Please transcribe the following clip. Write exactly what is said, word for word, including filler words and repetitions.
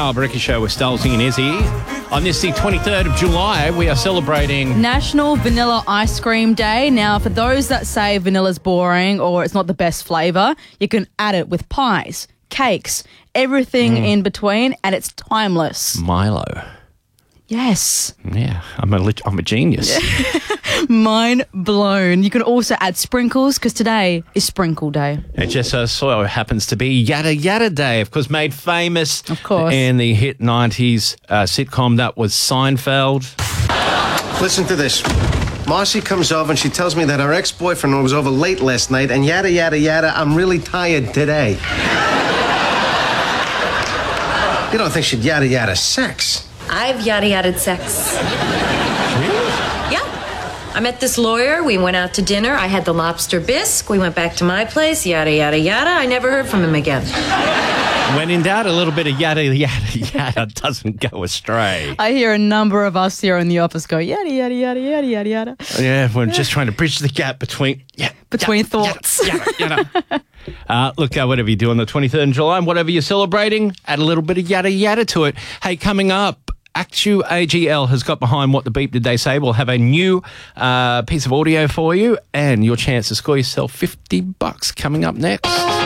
Kyle Bricky Show with Stolzy and Izzy. On this, the twenty-third of July, we are celebrating National Vanilla Ice Cream Day. Now, for those that say vanilla's boring or it's not the best flavour, you can add it with pies, cakes, everything mm. in between, and it's timeless. Milo. Yes. Yeah, I'm a, lit- I'm a genius. Mind blown. You can also add sprinkles because today is Sprinkle Day. It just uh, so happens to be Yada Yada Day, of course, made famous of course. in the hit nineties uh, sitcom that was Seinfeld. Listen to this. Marcy comes over and she tells me that her ex-boyfriend was over late last night and yada, yada, yada, I'm really tired today. You don't think she'd yada, yada sex? I've yada yada sex. Really? Yeah. I met this lawyer. We went out to dinner. I had the lobster bisque. We went back to my place. Yada yada yada. I never heard from him again. When in doubt, a little bit of yada yada yada doesn't go astray. I hear a number of us here in the office go yada yada yada yada yada yada. Yeah, we're just trying to bridge the gap between yeah between yada, thoughts. Yada, yada, yada. Uh, look, uh, whatever you do on the twenty-third of July, whatever you're celebrating, add a little bit of yada yada to it. Hey, coming up. Actu A G L has got behind What the Beep Did They Say. We'll have a new uh, piece of audio for you and your chance to score yourself fifty bucks coming up next.